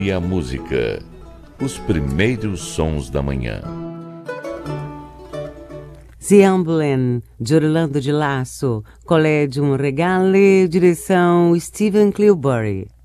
E a música, os primeiros sons da manhã. Ziemblen, de Orlando de Lasso, Collegium Regale, direção Stephen Cleobury.